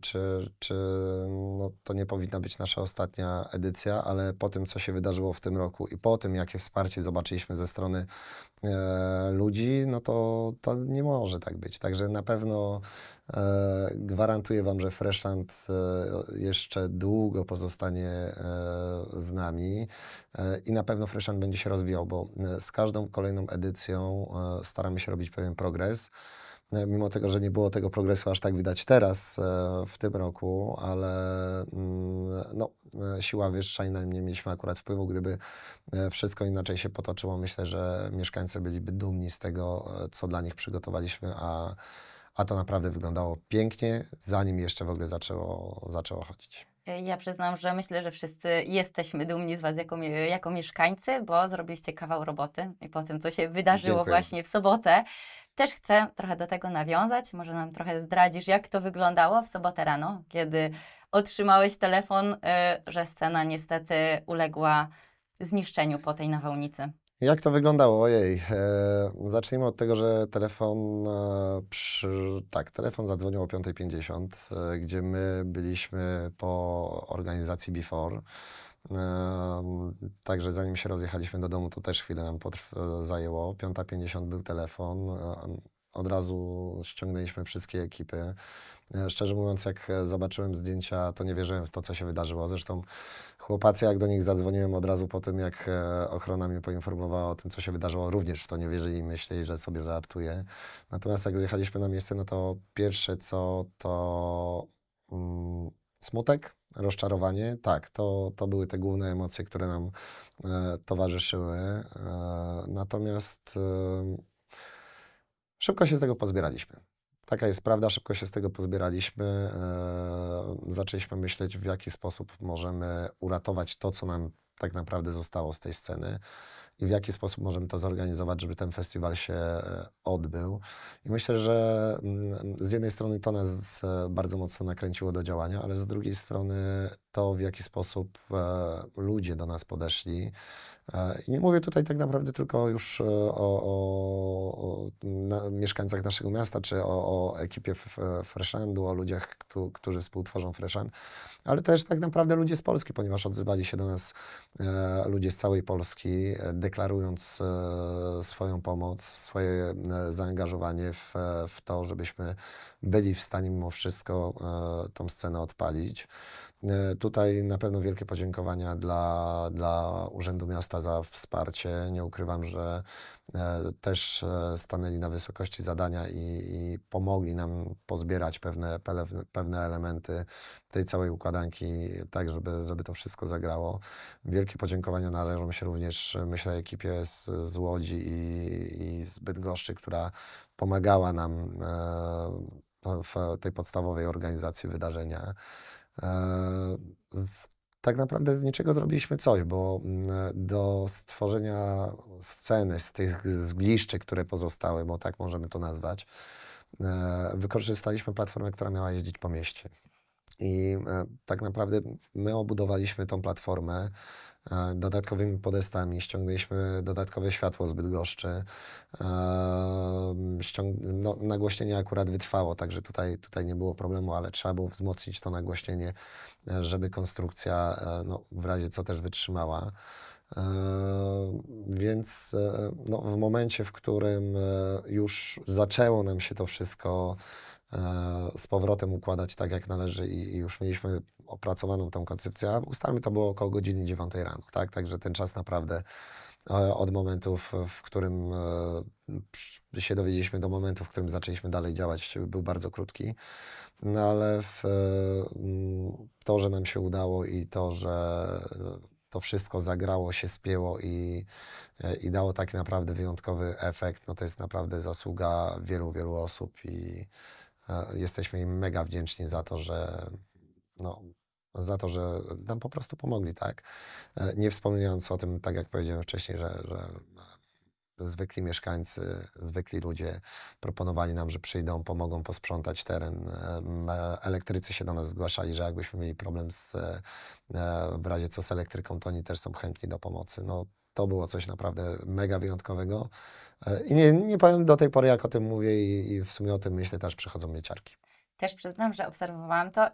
czy no, to nie powinna być nasza ostatnia edycja, ale po tym, co się wydarzyło w tym roku i po tym, jakie wsparcie zobaczyliśmy ze strony ludzi, no to nie może tak być. Także na pewno gwarantuję Wam, że Freshland jeszcze długo pozostanie z nami i na pewno Freshland będzie się rozwijał, bo z każdą kolejną edycją staramy się robić pewien progres. Mimo tego, że nie było tego progresu aż tak widać teraz, w tym roku, ale no, siła wyższa i na nie mieliśmy akurat wpływu. Gdyby wszystko inaczej się potoczyło, myślę, że mieszkańcy byliby dumni z tego, co dla nich przygotowaliśmy, a to naprawdę wyglądało pięknie, zanim jeszcze w ogóle zaczęło chodzić. Ja przyznam, że myślę, że wszyscy jesteśmy dumni z Was jako mieszkańcy, bo zrobiliście kawał roboty i po tym, co się wydarzyło Dziękuję właśnie w sobotę, też chcę trochę do tego nawiązać. Może nam trochę zdradzisz, jak to wyglądało w sobotę rano, kiedy otrzymałeś telefon, że scena niestety uległa zniszczeniu po tej nawałnicy. Jak to wyglądało? Ojej. Zacznijmy od tego, że telefon, telefon zadzwonił o 5:50, gdzie my byliśmy po organizacji Before. Także zanim się rozjechaliśmy do domu, to też chwilę nam zajęło. 5:50 był telefon. Od razu ściągnęliśmy wszystkie ekipy. Szczerze mówiąc, jak zobaczyłem zdjęcia, to nie wierzyłem w to, co się wydarzyło. Zresztą chłopacy, jak do nich zadzwoniłem od razu po tym, jak ochrona mnie poinformowała o tym, co się wydarzyło, również w to nie wierzyli i myśleli, że sobie żartuję. Natomiast jak zjechaliśmy na miejsce, no to pierwsze co to smutek, rozczarowanie. Tak, to były te główne emocje, które nam towarzyszyły. Natomiast szybko się z tego pozbieraliśmy. Taka jest prawda, szybko się z tego pozbieraliśmy. Zaczęliśmy myśleć, w jaki sposób możemy uratować to, co nam tak naprawdę zostało z tej sceny i w jaki sposób możemy to zorganizować, żeby ten festiwal się odbył. I myślę, że z jednej strony to nas bardzo mocno nakręciło do działania, ale z drugiej strony to, w jaki sposób ludzie do nas podeszli. I nie mówię tutaj tak naprawdę tylko już o mieszkańcach naszego miasta, czy o ekipie Freshlandu, o ludziach, którzy współtworzą Freshland, ale też tak naprawdę ludzie z Polski, ponieważ odzywali się do nas ludzie z całej Polski, deklarując swoją pomoc, swoje zaangażowanie w to, żebyśmy byli w stanie mimo wszystko tą scenę odpalić. Tutaj na pewno wielkie podziękowania dla Urzędu Miasta za wsparcie. Nie ukrywam, że też stanęli na wysokości zadania i pomogli nam pozbierać pewne elementy tej całej układanki, tak żeby to wszystko zagrało. Wielkie podziękowania należą się również, myślę, ekipie z Łodzi i z Bydgoszczy, która pomagała nam w tej podstawowej organizacji wydarzenia. Tak naprawdę z niczego zrobiliśmy coś, bo do stworzenia sceny z tych zgliszczy, które pozostały, bo tak możemy to nazwać, wykorzystaliśmy platformę, która miała jeździć po mieście. I tak naprawdę my obudowaliśmy tą platformę dodatkowymi podestami, ściągnęliśmy dodatkowe światło z Bydgoszczy. Nagłośnienie akurat wytrwało, także tutaj nie było problemu, ale trzeba było wzmocnić to nagłośnienie, żeby konstrukcja w razie co też wytrzymała. Więc w momencie, w którym już zaczęło nam się to wszystko z powrotem układać tak, jak należy i już mieliśmy opracowaną tą koncepcję, a ustalmy, to było około godziny 9 rano, tak? Także ten czas naprawdę od momentu, w którym się dowiedzieliśmy, do momentu, w którym zaczęliśmy dalej działać, był bardzo krótki. No ale to, że nam się udało i to, że to wszystko zagrało, się spięło i dało taki naprawdę wyjątkowy efekt, no to jest naprawdę zasługa wielu, wielu osób i jesteśmy im mega wdzięczni za to, że nam po prostu pomogli, tak? Nie wspominając o tym, tak jak powiedziałem wcześniej, że zwykli mieszkańcy, zwykli ludzie proponowali nam, że przyjdą, pomogą posprzątać teren. Elektrycy się do nas zgłaszali, że jakbyśmy mieli problem w razie co z elektryką, to oni też są chętni do pomocy. No, to było coś naprawdę mega wyjątkowego. I nie powiem do tej pory, jak o tym mówię i w sumie o tym myślę, też przychodzą mnie ciarki. Też przyznam, że obserwowałam to